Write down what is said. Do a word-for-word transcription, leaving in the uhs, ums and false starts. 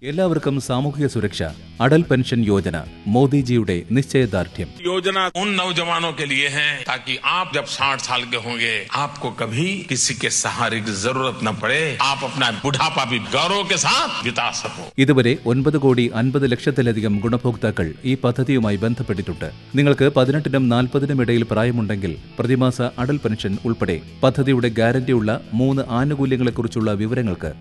എല്ലാവർക്കും സാമൂഹിക സുരക്ഷ അടൽ പെൻഷൻ യോജന മോദിജിയുടെ നിശ്ചയദാർഢ്യം. योजना उन नौजवानों के लिए है ताकि आप जब साठ साल के होंगे आपको कभी किसी के सहारे की जरूरत न पड़े, आप अपना बुढ़ापा भी गौरव के साथ बिता सको. ഇതുവരെ ഒൻപത് കോടി അൻപത് ലക്ഷത്തിലധികം ഗുണഭോക്താക്കൾ ഈ പദ്ധതിയുമായി ബന്ധപ്പെട്ടിട്ടുണ്ട്. നിങ്ങൾക്ക് പതിനെട്ടിനും നാൽപ്പതിനും ഇടയിൽ പ്രായമുണ്ടെങ്കിൽ പ്രതിമാസ അടൽ പെൻഷൻ ഉൾപ്പെടെ പദ്ധതിയുടെ ഗ്യാരണ്ടിയുള്ള മൂന്ന് ആനുകൂല്യങ്ങളെക്കുറിച്ചുള്ള വിവരങ്ങൾക്ക്